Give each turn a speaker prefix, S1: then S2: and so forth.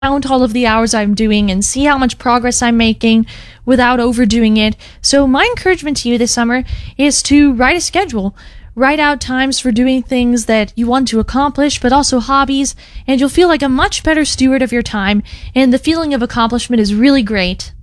S1: count all of the hours I'm doing and see how much progress I'm making without overdoing it. So my encouragement to you this summer is to write a schedule. Write out times for doing things that you want to accomplish, but also hobbies, and you'll feel like a much better steward of your time, and the feeling of accomplishment is really great.